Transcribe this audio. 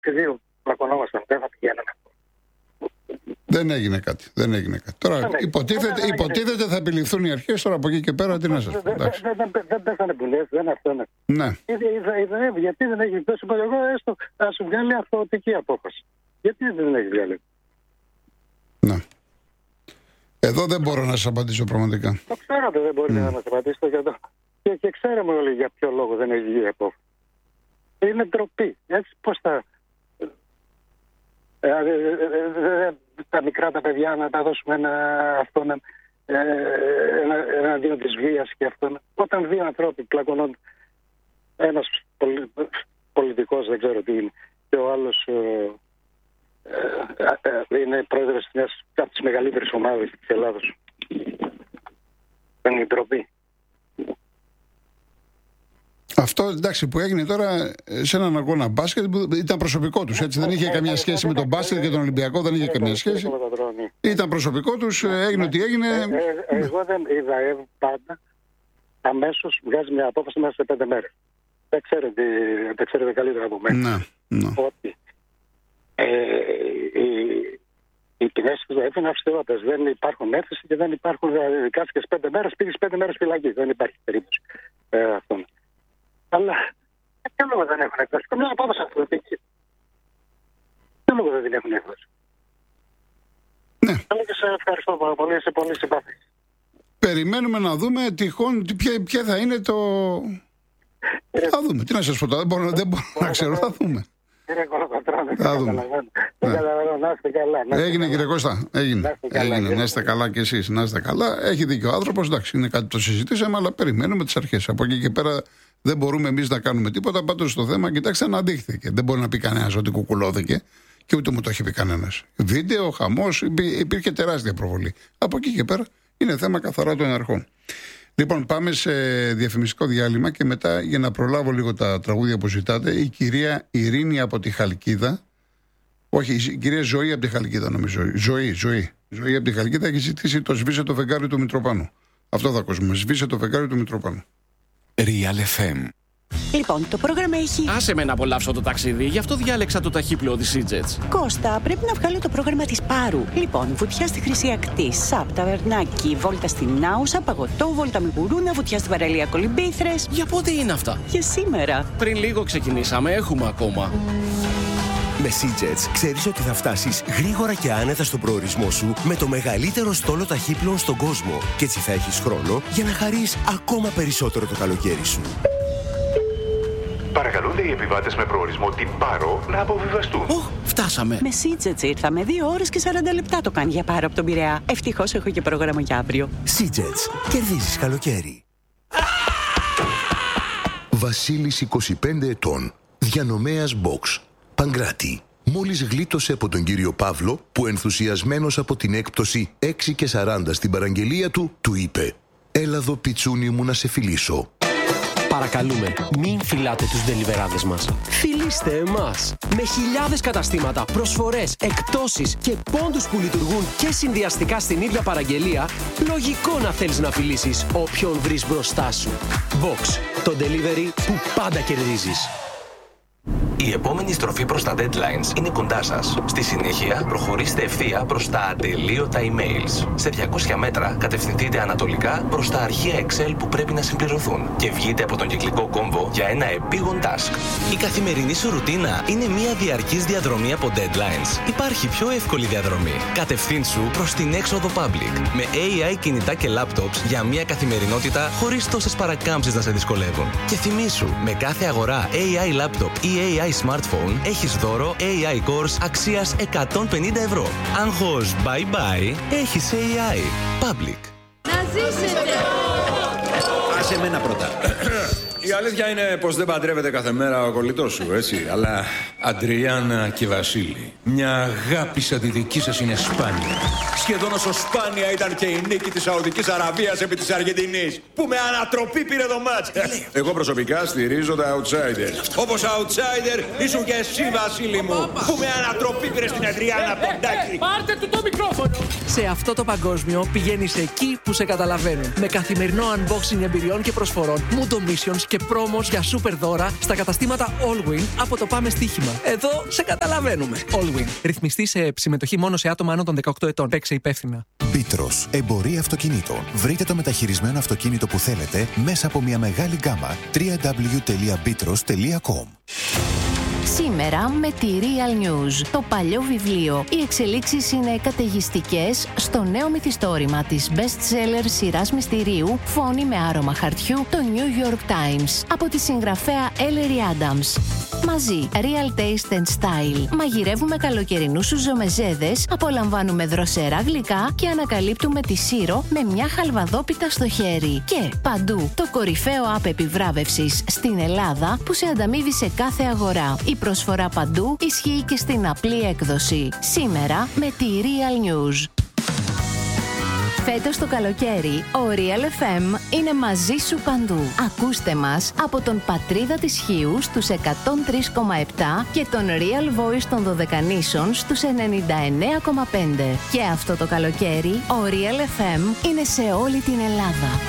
και δύο πλακωνόμασταν. Δεν θα πηγαίναμε. Δεν έγινε κάτι. Τώρα υποτίθεται θα επιληφθούν οι αρχές, τώρα από εκεί και πέρα τι να σας πω. Δεν πέθανε που λες, δεν αυτό είναι. Ναι. Γιατί δεν έχει δώσει, εγώ έστω να σου βγάλει αυτοωτική απόφαση. Γιατί δεν έχει βγάλει. Ναι. Εδώ δεν μπορώ να σας απαντήσω πραγματικά. Το ξέρω ότι δεν μπορείτε να μας απαντήσετε για το. Και ξέρουμε όλοι για ποιο λόγο δεν έχει βγει η απόφαση. Είναι ντροπή. Έτσι πώς θα. Τα μικρά τα παιδιά να τα δώσουμε εναντίον της βίας και αυτό. Όταν δύο ανθρώποι πλακωνόνται, ένας πολιτικός δεν ξέρω τι είναι και ο άλλος είναι πρόεδρος από τις μεγαλύτερες ομάδες της Ελλάδος. Δεν είναι ντροπή. Αυτό εντάξει που έγινε τώρα σε έναν αγώνα μπάσκετ που ήταν προσωπικό τους, έτσι, δεν είχε καμία σχέση με τον μπάσκετ και τον Ολυμπιακό, δεν είχε καμία σχέση. Ήταν προσωπικό τους, έγινε ό,τι έγινε. Εγώ δεν είδα πάντα αμέσως βγάζει μια απόφαση μέσα σε 5 μέρες. Δεν ξέρετε καλύτερα από μένα. Ότι οι ποινές του ΔΑΕΒ είναι αυστηρότερες. Δεν υπάρχουν έφεση και δεν υπάρχουν δικάστηκες 5 μέρες, πήγες 5 μέρες φυλακή. Δεν υπάρχει περίπτωση αυτόν. Αλλά ποιο λόγο δεν έχουν εκδώσει. Καμιά απόφαση αυτοθετική. Ποιο λόγο δεν την έχουν εκδώσει. Ναι. Και σε ευχαριστώ πάρα πολύ, είσαι πολύ συμπαθής. Περιμένουμε να δούμε τυχόν ποια θα είναι το. Θα δούμε. Τι να σας πω τώρα, δεν μπορώ να ξέρω, θα δούμε. Κύριε Κολοκοτρώνη, θα δούμε. Να είστε καλά. Έγινε κύριε Κώστα, έγινε. Να είστε καλά κι εσείς, να είστε καλά. Έχει δίκιο ο άνθρωπος, εντάξει, είναι κάτι που το συζητήσαμε, αλλά περιμένουμε τις αρχές. Από εκεί και πέρα δεν μπορούμε εμείς να κάνουμε τίποτα. Πάντως στο θέμα, κοιτάξτε, αναδείχθηκε. Δεν μπορεί να πει κανένας ότι κουκουλώθηκε και ούτε μου το έχει πει κανένας. Βίντεο, χαμός, υπήρχε τεράστια προβολή. Από εκεί και πέρα είναι θέμα καθαρά των αρχών. Λοιπόν, πάμε σε διαφημιστικό διάλειμμα και μετά, για να προλάβω λίγο τα τραγούδια που ζητάτε, η κυρία Ειρήνη από τη Χαλκίδα. Όχι, η κυρία Ζωή από τη Χαλκίδα, νομίζω. Ζωή από τη Χαλκίδα έχει ζητήσει το Σβήσε το φεγγάρι του Μητροπάνου. Αυτό θα ακούσουμε. Σβήσε το φεγγάρι του Μητροπάνου. Real FM. Λοιπόν, το πρόγραμμα έχει. Άσε με να απολαύσω το ταξίδι, γι' αυτό διάλεξα το ταχύπλοο της Seajets. Κώστα, πρέπει να βγάλω το πρόγραμμα της Πάρου. Λοιπόν, βουτιά στη Χρυσή Ακτή, ΣΑΠ, ταβερνάκι, βόλτα στην Άουσα, παγωτό, βόλτα με γουρούνα, βουτιά στην παραλία Κολυμπήθρες. Για πότε είναι αυτά? Για σήμερα. Πριν λίγο ξεκινήσαμε, έχουμε ακόμα. Με Seajets ξέρεις ότι θα φτάσεις γρήγορα και άνετα στον προορισμό σου με το μεγαλύτερο στόλο ταχύπλοων στον κόσμο. Και έτσι θα έχεις χρόνο για να χαρείς ακόμα περισσότερο το καλοκαίρι σου. Παρακαλούνται οι επιβάτες με προορισμό την Πάρο να αποβιβαστούν. Φτάσαμε. Με Seajets ήρθαμε. 2 ώρες και 40 λεπτά το κάνει για Πάρο από τον Πειραιά. Ευτυχώς έχω και πρόγραμμα για αύριο. Seajets. Κερδίζεις καλοκαίρι. Βασίλης, 25 ετών. Διανομέας Box. Παγκράτη. Μόλις γλίτωσε από τον κύριο Παύλο, που ενθουσιασμένος από την έκπτωση 6 και 40 στην παραγγελία του, του είπε: «Έλα εδώ πιτσούνι μου να σε φιλήσω». Παρακαλούμε, μην φυλάτε τους ντελιβεράδες μας. Φιλήστε εμάς. Με χιλιάδες καταστήματα, προσφορές, εκπτώσεις και πόντους που λειτουργούν και συνδυαστικά στην ίδια παραγγελία, λογικό να θέλεις να φιλήσεις όποιον βρεις μπροστά σου. Box, το delivery που πάντα κερδίζεις. Η επόμενη στροφή προς τα deadlines είναι κοντά σας. Στη συνέχεια, προχωρήστε ευθεία προς τα ατελείωτα emails. Σε 200 μέτρα, κατευθυνθείτε ανατολικά προς τα αρχεία Excel που πρέπει να συμπληρωθούν και βγείτε από τον κυκλικό κόμβο για ένα επίγον task. Η καθημερινή σου ρουτίνα είναι μια διαρκής διαδρομή από deadlines. Υπάρχει πιο εύκολη διαδρομή. Κατευθύνσου προς την έξοδο public. Με AI κινητά και laptops για μια καθημερινότητα χωρίς τόσες παρακάμψεις να σε δυσκολεύουν. Και θυμήσου, με κάθε αγορά AI laptop ή AI smartphone έχεις δώρο AI course αξίας 150 ευρώ. Άγχος bye bye, έχεις AI. Public. Να ζήσετε! Άσε εμένα πρώτα. Η αλήθεια είναι πως δεν παντρεύεται κάθε μέρα ο κολλητός σου, έτσι. Αλλά Αντριάννα και Βασίλη, μια αγάπη σαν τη δική σας είναι σπάνια. Σχεδόν όσο σπάνια ήταν και η νίκη της Σαουδικής Αραβίας επί της Αργεντινής, που με ανατροπή πήρε το μάτς. Εγώ προσωπικά στηρίζω τα outsiders. Όπως outsider ήσουν και εσύ, Βασίλη μου, που με ανατροπή πήρε στην Αντριάννα Ποντάκη. Πάρτε του το μικρόφωνο! Σε αυτό το παγκόσμιο πηγαίνεις εκεί που σε καταλαβαίνουν. Με καθημερινό unboxing εμπειριών και προσφορών, Mundo Missions και πρόμος για σούπερ δώρα στα καταστήματα Allwin από το Πάμε Στοίχημα. Εδώ σε καταλαβαίνουμε. Allwin. Ρυθμιστή σε συμμετοχή μόνο σε άτομα άνω των 18 ετών. Παίξε υπεύθυνα. Πίτρος, εμπορία αυτοκινήτων. Βρείτε το μεταχειρισμένο αυτοκίνητο που θέλετε μέσα από μια μεγάλη γκάμα. www.bitros.com. Σήμερα με τη Real News, το παλιό βιβλίο. Οι εξελίξεις είναι καταιγιστικές στο νέο μυθιστόρημα της best-seller σειράς μυστηρίου «Φόνοι με άρωμα χαρτιού», το New York Times, από τη συγγραφέα Ellery Adams. Μαζί, Real Taste and Style. Μαγειρεύουμε καλοκαιρινούς ζομεζέδες, απολαμβάνουμε δροσερά γλυκά και ανακαλύπτουμε τη Σύρο με μια χαλβαδόπιτα στο χέρι. Και παντού, το κορυφαίο app επιβράβευσης στην Ελλάδα που σε ανταμείβει σε κάθε αγορά. Η προσφορά παντού ισχύει και στην απλή έκδοση. Σήμερα με τη Real News. Φέτος το καλοκαίρι, ο Real FM είναι μαζί σου παντού. Ακούστε μας από τον Πατρίδα της Χίου στους 103,7 και τον Real Voice των Δωδεκανήσων στους 99,5. Και αυτό το καλοκαίρι, ο Real FM είναι σε όλη την Ελλάδα.